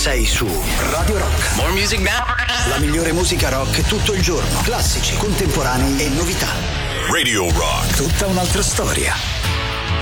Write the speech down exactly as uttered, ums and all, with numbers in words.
Sei su Radio Rock. More music now. La migliore musica rock tutto il giorno. Classici, contemporanei e novità. Radio Rock. Tutta un'altra storia.